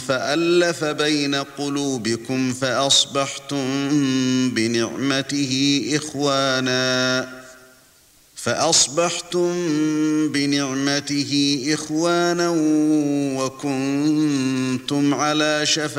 فألف بين قلوبكم فأصبحتم بنعمته إخوانا وكنتم على شفا